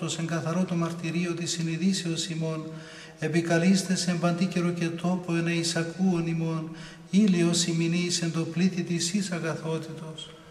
εν καθαρό το μαρτυρίο της συνειδήσεως ημών, επικαλείστε σε παντή καιρο και τόπο εν εισακούων ημών, ήλιος ημινής εν το πλήθη της εις αγαθότητος.